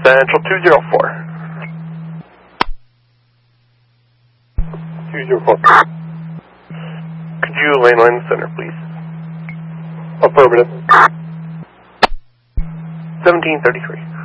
Central 204. 204. Could you landline the center, please? Affirmative. 1733.